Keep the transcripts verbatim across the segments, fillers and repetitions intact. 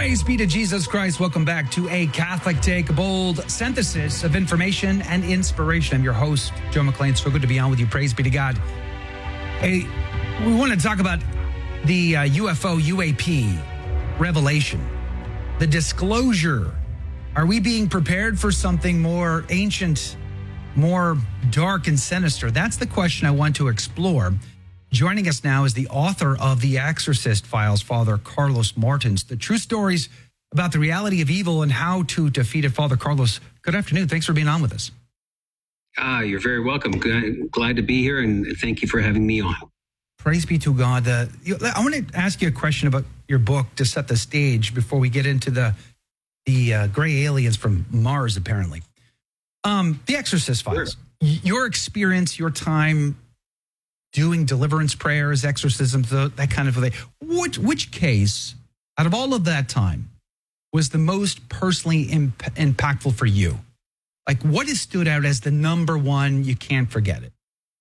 Praise be to Jesus Christ. Welcome back to A Catholic Take, a bold synthesis of information and inspiration. I'm your host, Joe McLean. So good to be on with you. Praise be to God. Hey, we want to talk about the uh, U F O, U A P revelation, the disclosure. Are we being prepared for something more ancient, more dark and sinister? That's the question I want to explore. Joining us now is the author of The Exorcist Files, Father Carlos Martins, the true stories about the reality of evil and how to defeat it. Father Carlos, good afternoon. Thanks for being on with us. Ah, you're very welcome. Glad, glad to be here, and thank you for having me on. Praise be to God. Uh, I want to ask you a question about your book to set the stage before we get into the the uh, gray aliens from Mars, apparently. Um, the Exorcist Files. Sure. Your experience, your time doing deliverance prayers, exorcisms, that kind of thing. Which, which case, out of all of that time, was the most personally imp- impactful for you? Like, what has stood out as the number one, you can't forget it?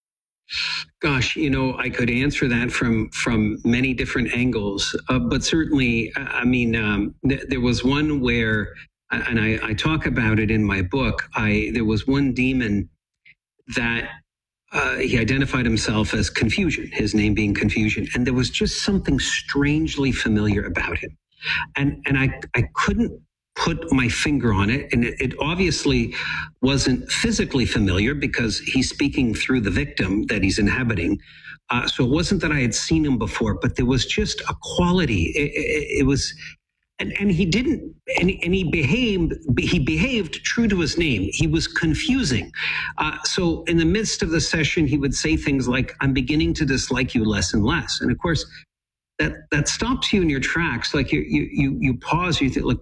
Gosh, you know, I could answer that from from many different angles, uh, but certainly, I mean, um, th- there was one where, and I, I talk about it in my book. I there was one demon that uh, he identified himself as Confusion, his name being Confusion, and there was just something strangely familiar about him, and and I I couldn't put my finger on it, and it, it obviously wasn't physically familiar because he's speaking through the victim that he's inhabiting. Uh, so it wasn't that I had seen him before, but there was just a quality. It, it, it was, and, and he didn't, and, and he behaved, he behaved true to his name. He was confusing. Uh, so in the midst of the session, he would say things like, "I'm beginning to dislike you less and less." And of course, that that stops you in your tracks. Like you you you, you pause, you think, like,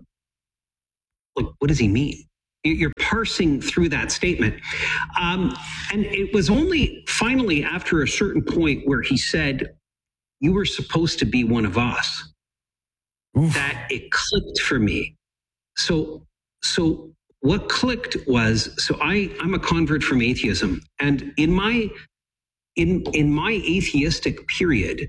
Like, what does he mean? You're parsing through that statement. Um, and it was only finally after a certain point where he said, "You were supposed to be one of us," Oof. that it clicked for me. So, so what clicked was, so I, I'm a convert from atheism. And in my, in, in my atheistic period,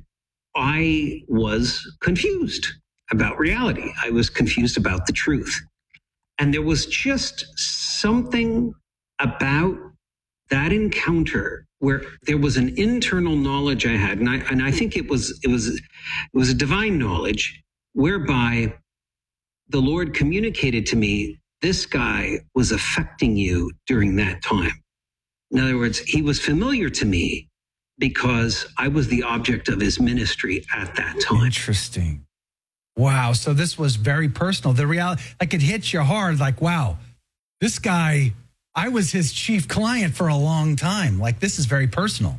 I was confused about reality. I was confused about the truth. And there was just something about that encounter where there was an internal knowledge I had, and I and I think it was it was it was a divine knowledge whereby the Lord communicated to me, this guy was affecting you during that time. In other words, he was familiar to me because I was the object of his ministry at that time. Interesting. Wow. So this was very personal. The reality, like, it hits you hard. Like, wow, this guy, I was his chief client for a long time. Like, this is very personal.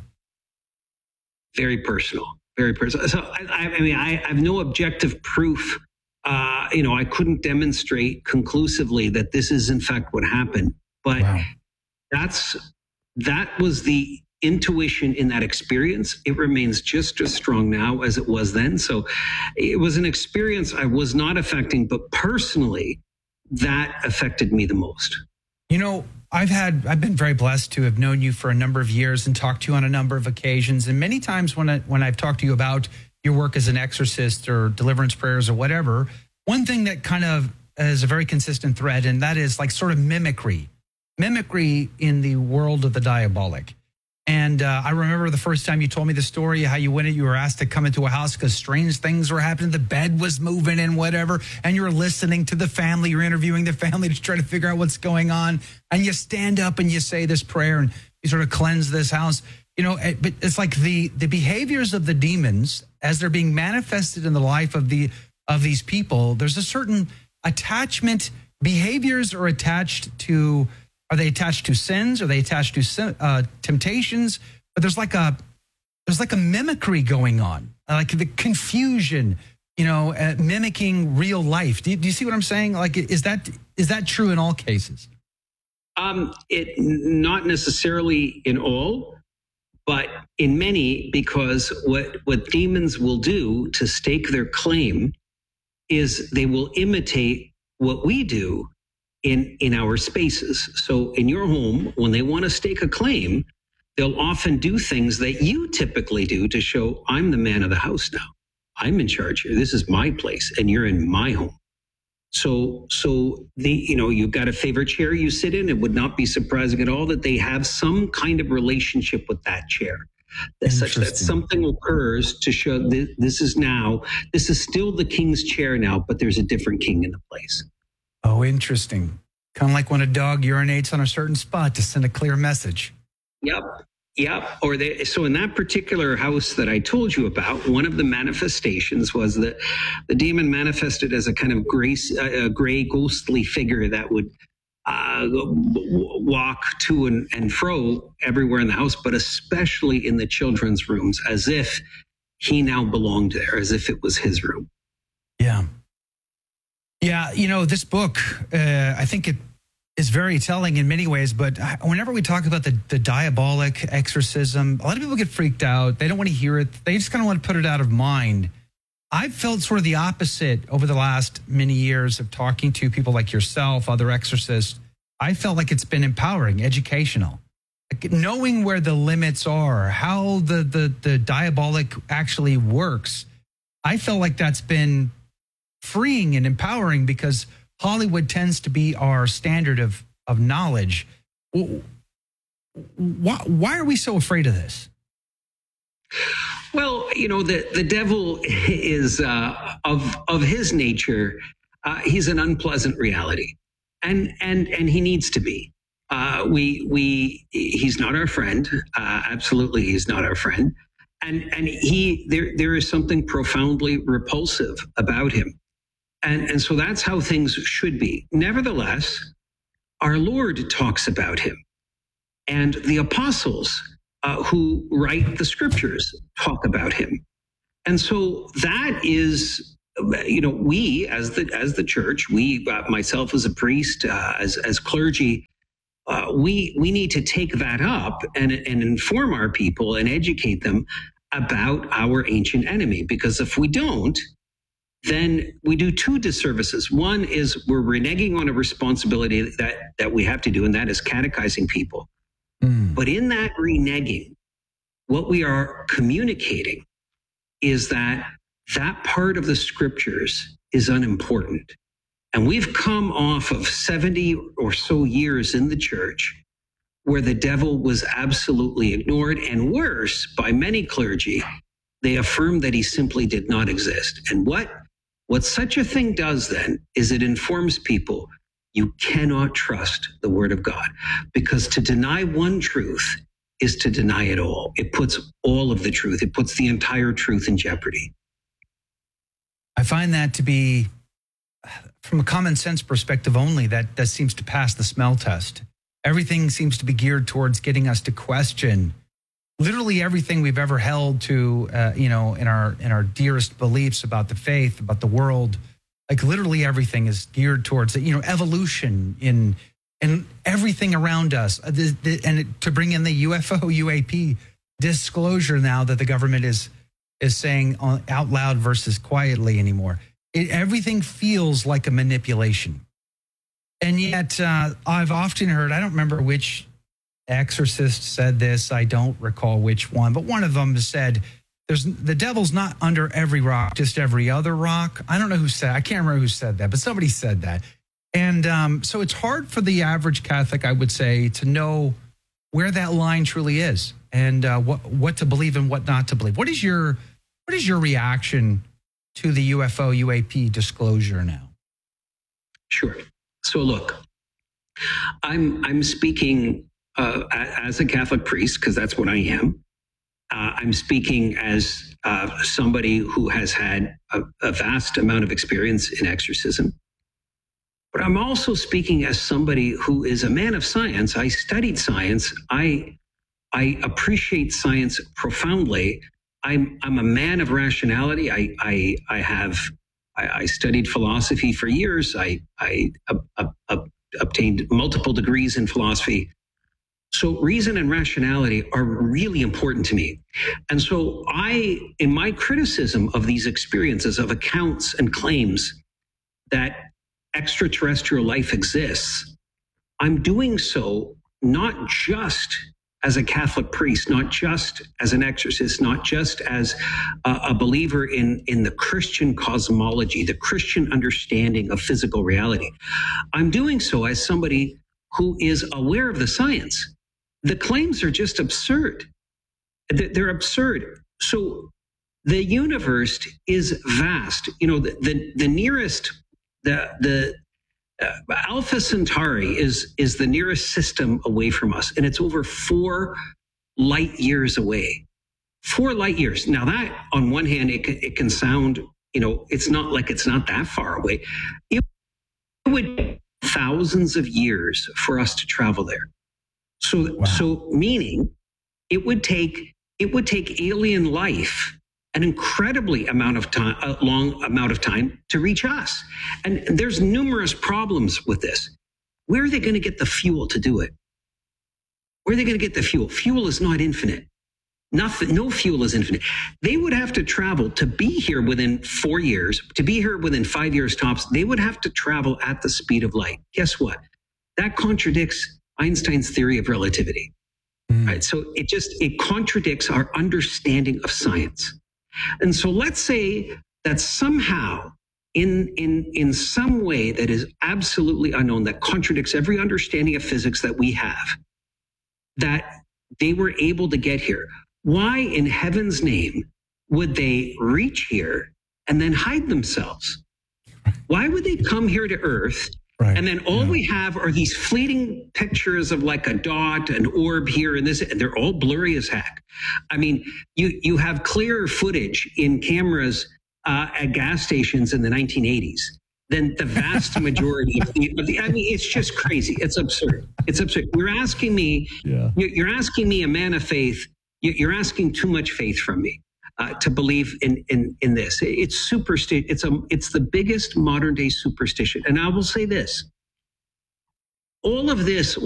Very personal. Very personal. So, I, I mean, I, I have no objective proof. Uh, you know, I couldn't demonstrate conclusively that this is in fact what happened. But wow. that's that was the intuition in that experience. It remains just as strong now as it was then. So it was an experience I was not affecting, but personally, that affected me the most. You know, I've had, I've been very blessed to have known you for a number of years and talked to you on a number of occasions. And many times when I, when I've talked to you about your work as an exorcist or deliverance prayers or whatever, one thing that kind of is a very consistent thread, and that is like sort of mimicry, mimicry in the world of the diabolic. And uh, I remember the first time you told me the story, how you went and you were asked to come into a house because strange things were happening. The bed was moving and whatever. And you're listening to the family. You're interviewing the family to try to figure out what's going on. And you stand up and you say this prayer and you sort of cleanse this house. You know, but it's like the, the behaviors of the demons as they're being manifested in the life of the of these people. There's a certain attachment. Behaviors are attached to... Are they attached to sins? Are they attached to uh, temptations? But there's like a there's like a mimicry going on, like the confusion, you know, uh, mimicking real life. Do you, do you see what I'm saying? Like, is that is that true in all cases? Um, it not necessarily in all, but in many, because what what demons will do to stake their claim is they will imitate what we do in, in our spaces. So in your home, when they want to stake a claim, they'll often do things that you typically do to show, I'm the man of the house now. I'm in charge here. This is my place, and you're in my home. So, so the, you know, you've got a favorite chair you sit in. It would not be surprising at all that they have some kind of relationship with that chair, such that something occurs to show that this is now, this is still the king's chair now, but there's a different king in the place. Oh, interesting. Kind of like when a dog urinates on a certain spot to send a clear message. Yep. Yep. Or they, so in that particular house that I told you about, one of the manifestations was that the demon manifested as a kind of gray, uh, gray ghostly figure that would uh, walk to and, and fro everywhere in the house, but especially in the children's rooms, as if he now belonged there, as if it was his room. Yeah. Yeah. You know, this book, uh, I think it is very telling in many ways, but whenever we talk about the, the diabolic exorcism, a lot of people get freaked out. They don't want to hear it. They just kind of want to put it out of mind. I've felt sort of the opposite over the last many years of talking to people like yourself, other exorcists. I felt like it's been empowering, educational, like knowing where the limits are, how the, the, the diabolic actually works. I felt like that's been freeing and empowering because Hollywood tends to be our standard of, of knowledge. Why, why are we so afraid of this? Well, you know, the, the devil is uh, of of his nature. Uh, he's an unpleasant reality, and and and he needs to be. Uh, we we he's not our friend. Uh, absolutely, he's not our friend. And and he there there is something profoundly repulsive about him. And, and so that's how things should be. Nevertheless, our Lord talks about him. And the apostles uh, who write the scriptures talk about him. And so that is, you know, we as the as the church, we, uh, myself as a priest, uh, as, as clergy, uh, we we need to take that up and, and inform our people and educate them about our ancient enemy. Because if we don't, then we do two disservices. One is we're reneging on a responsibility that, that we have to do, and that is catechizing people. Mm. But in that reneging, what we are communicating is that that part of the scriptures is unimportant. And we've come off of seventy or so years in the church where the devil was absolutely ignored, and worse, by many clergy, they affirmed that he simply did not exist. And what What such a thing does then is it informs people you cannot trust the word of God, because to deny one truth is to deny it all. It puts all of the truth. It puts the entire truth in jeopardy. I find that to be, from a common sense perspective only, that, that seems to pass the smell test. Everything seems to be geared towards getting us to question literally everything we've ever held to, uh, you know, in our in our dearest beliefs about the faith, about the world. Like literally everything is geared towards, you know, evolution in in everything around us. Uh, the, the, and to bring in the U F O, U A P disclosure now that the government is is saying on, out loud versus quietly anymore. It, everything feels like a manipulation. And yet uh, I've often heard, I don't remember which exorcist said this, I don't recall which one, but one of them said, "There's the devil's not under every rock, just every other rock." I don't know who said, I can't remember who said that, but somebody said that. And um, so it's hard for the average Catholic, I would say, to know where that line truly is and uh, what what to believe and what not to believe. What is your what is your reaction to the U F O U A P disclosure now? Sure. So look, I'm I'm speaking Uh, as a Catholic priest, because that's what I am. Uh, I'm speaking as uh, somebody who has had a, a vast amount of experience in exorcism. But I'm also speaking as somebody who is a man of science. I studied science. I I appreciate science profoundly. I'm I'm a man of rationality. I I I have I, I studied philosophy for years. I I uh, uh, uh, obtained multiple degrees in philosophy. So reason and rationality are really important to me. And so I, in my criticism of these experiences, of accounts and claims that extraterrestrial life exists, I'm doing so not just as a Catholic priest, not just as an exorcist, not just as a, a believer in, in the Christian cosmology, the Christian understanding of physical reality. I'm doing so as somebody who is aware of the science. The claims are just absurd. They're absurd. So the universe is vast. You know, the, the, the nearest, the, the, Uh, Alpha Centauri is is the nearest system away from us, and it's over four light years away. Four light years. Now, that on one hand, it can, it can sound, you know, it's not like it's not that far away. It would take thousands of years for us to travel there. So, wow. so meaning, it would take it would take alien life an incredibly amount of time, a long amount of time to reach us. And there's numerous problems with this. Where are they going to get the fuel to do it? Where are they going to get the fuel? Fuel is not infinite. Nothing, no fuel is infinite. They would have to travel to be here within four years, to be here within five years tops. They would have to travel at the speed of light. Guess what? That contradicts Einstein's theory of relativity. Mm. Right? So it just, it contradicts our understanding of science. And so let's say that somehow in, in, in some way that is absolutely unknown, that contradicts every understanding of physics that we have, that they were able to get here. Why in heaven's name would they reach here and then hide themselves? Why would they come here to Earth? Right. And then all yeah. we have are these fleeting pictures of like a dot, an orb here and this, and they're all blurry as heck. I mean, you, you have clearer footage in cameras uh, at gas stations in the nineteen eighties than the vast majority of the, of the, I mean, it's just crazy. It's absurd. It's absurd. You're asking me, yeah. you're asking me, a man of faith, you're asking too much faith from me. Uh, to believe in, in, in this. It's superstition. It's a, it's the biggest modern day superstition. And I will say this, all of this